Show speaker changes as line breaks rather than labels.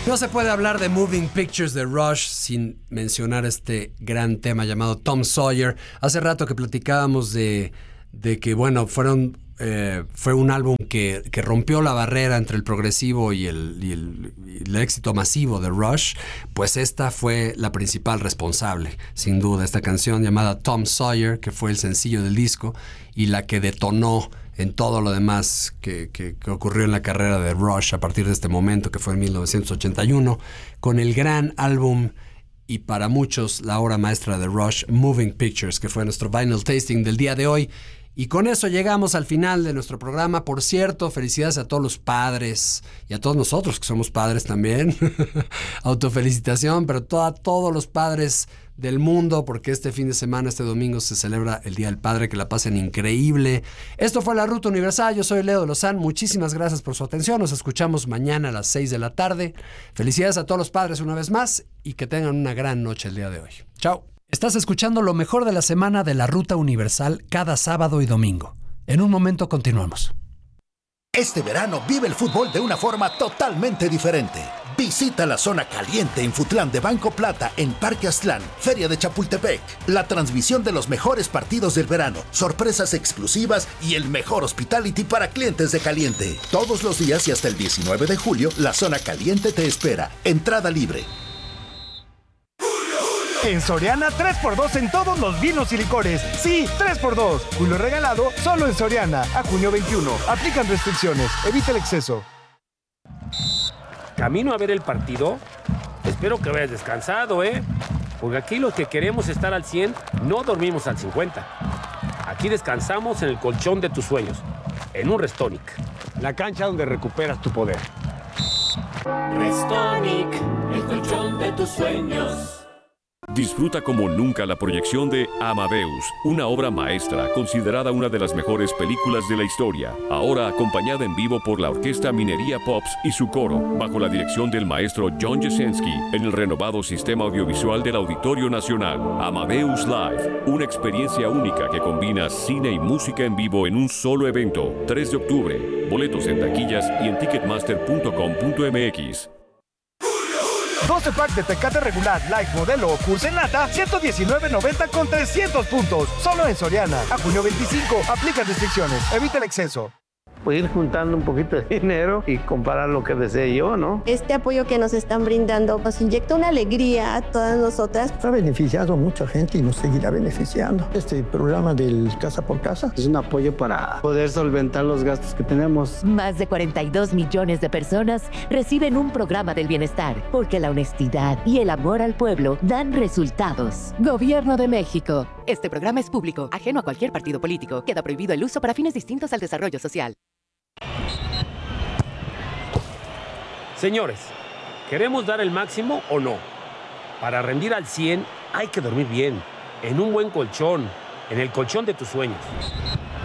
No se puede hablar de Moving Pictures de Rush sin mencionar este gran tema llamado Tom Sawyer. Hace rato que platicábamos de que, bueno, fue un álbum que rompió la barrera entre el progresivo y el éxito masivo de Rush. Pues esta fue la principal responsable, sin duda. Esta canción llamada Tom Sawyer, que fue el sencillo del disco y la que detonó en todo lo demás que ocurrió en la carrera de Rush a partir de este momento, que fue en 1981, con el gran álbum y para muchos la obra maestra de Rush, Moving Pictures, que fue nuestro vinyl tasting del día de hoy. Y con eso llegamos al final de nuestro programa. Por cierto, felicidades a todos los padres y a todos nosotros que somos padres también. Autofelicitación, pero a todos los padres del mundo, porque este fin de semana, este domingo, se celebra el Día del Padre. Que la pasen increíble. Esto fue La Ruta Universal. Yo soy Leo de Lozán. Muchísimas gracias por su atención. Nos escuchamos mañana a las 6 de la tarde. Felicidades a todos los padres una vez más y que tengan una gran noche el día de hoy. Chao. Estás escuchando lo mejor de la semana de La Ruta Universal cada sábado y domingo. En un momento continuamos.
Este verano vive el fútbol de una forma totalmente diferente. Visita la zona caliente en Futlán de Banco Plata en Parque Aztlán, Feria de Chapultepec. La transmisión de los mejores partidos del verano, sorpresas exclusivas y el mejor hospitality para clientes de Caliente. Todos los días y hasta el 19 de julio, la zona caliente te espera. Entrada libre.
En Soriana, 3x2 en todos los vinos y licores. Sí, 3x2. Julio regalado solo en Soriana. A junio 21. Aplican restricciones. Evita el exceso.
¿Camino a ver el partido? Espero que vayas descansado, ¿eh? Porque aquí los que queremos estar al 100 no dormimos al 50. Aquí descansamos en el colchón de tus sueños. En un Restonic.
La cancha donde recuperas tu poder.
Restonic, el colchón de tus sueños.
Disfruta como nunca la proyección de Amadeus, una obra maestra considerada una de las mejores películas de la historia, ahora acompañada en vivo por la Orquesta Minería Pops y su coro, bajo la dirección del maestro John Jasenski, en el renovado sistema audiovisual del Auditorio Nacional. Amadeus Live, una experiencia única que combina cine y música en vivo en un solo evento. 3 de octubre, boletos en taquillas y en ticketmaster.com.mx.
12 pack de Tecate regular, light, modelo o curse en lata, $119.90 con 300 puntos. Solo en Soriana. A junio 25. Aplica restricciones. Evita el exceso.
Pues ir juntando un poquito de dinero y comprar lo que desee yo, ¿no?
Este apoyo que nos están brindando nos inyecta una alegría a todas nosotras.
Ha beneficiado a mucha gente y nos seguirá beneficiando. Este programa del Casa por Casa
es un apoyo para poder solventar los gastos que tenemos.
Más de 42 millones de personas reciben un programa del bienestar, porque la honestidad y el amor al pueblo dan resultados. Gobierno de México. Este programa es público, ajeno a cualquier partido político. Queda prohibido el uso para fines distintos al desarrollo social.
Señores, ¿queremos dar el máximo o no? Para rendir al 100 hay que dormir bien, en un buen colchón, en el colchón de tus sueños.